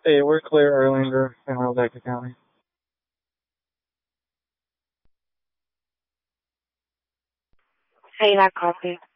Hey, we're clear, Erlanger in Wabasca County. Hey, not copy.